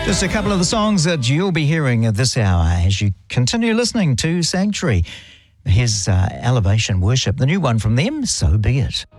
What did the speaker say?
Just a couple of the songs that you'll be hearing at this hour as you continue listening to Sanctuary. Here's Elevation Worship, the new one from them, So Be It.